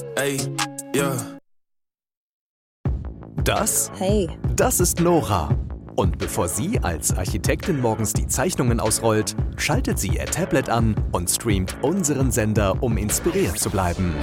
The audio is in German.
Ey, ja. Das ist Nora. Und bevor sie als Architektin morgens die Zeichnungen ausrollt, schaltet sie ihr Tablet an und streamt unseren Sender, um inspiriert zu bleiben.